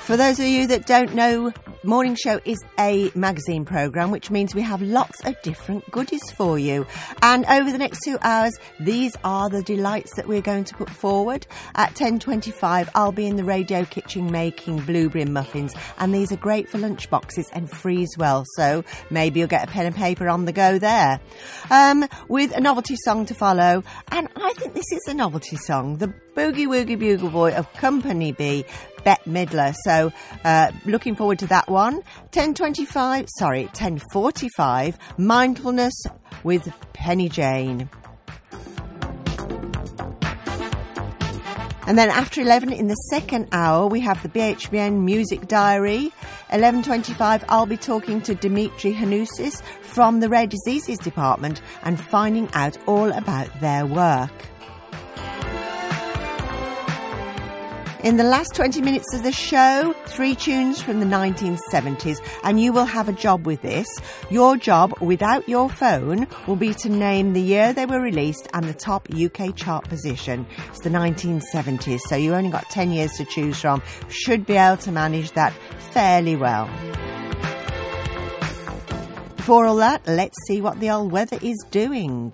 For those of you that don't know, Morning Show is a magazine programme, which means we have lots of different goodies for you. And over the next 2 hours, these are the delights that we're going to put forward. At 10:25, I'll be in the radio kitchen making blueberry muffins, and these are great for lunch boxes and freeze well, so maybe you'll get a pen and paper on the go there. With a novelty song to follow, and I think this is a novelty song, the Boogie Woogie Bugle Boy of Company B, Bette Midler. So looking forward to that one. 10:45, Mindfulness with Penny Jane. And then after 11 in the second hour, we have the BHBN Music Diary. 11:25, I'll be talking to Dimitri Hanousis from the Rare Diseases Department and finding out all about their work. In the last 20 minutes of the show, 3 tunes from the 1970s, and you will have a job with this. Your job, without your phone, will be to name the year they were released and the top UK chart position. It's the 1970s, so you only got 10 years to choose from. Should be able to manage that fairly well. Before all that, let's see what the old weather is doing.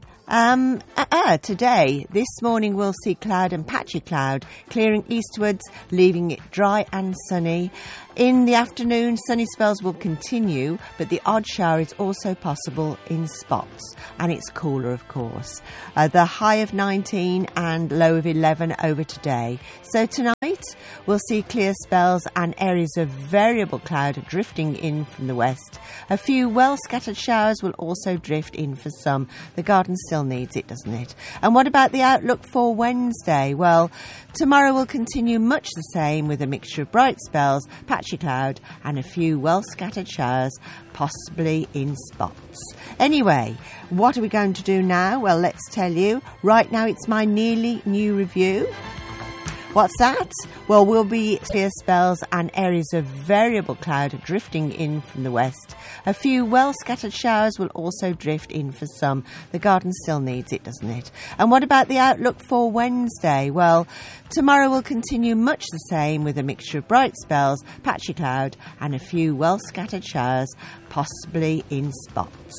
Today, this morning we'll see cloud and patchy cloud clearing eastwards, leaving it dry and sunny. In the afternoon, sunny spells will continue, but the odd shower is also possible in spots, and it's cooler, of course. The high of 19 and low of 11 over today. So tonight, we'll see clear spells and areas of variable cloud drifting in from the west. A few well-scattered showers will also drift in for some. The garden still needs it, doesn't it? And what about the outlook for Wednesday? Well, tomorrow will continue much the same with a mixture of bright spells, patchy cloud and a few well-scattered showers, possibly in spots. Anyway, what are we going to do now? Well, let's tell you. Right now it's my nearly new review. What's that? Well, we'll be clear spells and areas of variable cloud drifting in from the west. A few well-scattered showers will also drift in for some. The garden still needs it, doesn't it? And what about the outlook for Wednesday? Well, tomorrow will continue much the same with a mixture of bright spells, patchy cloud and a few well-scattered showers, possibly in spots.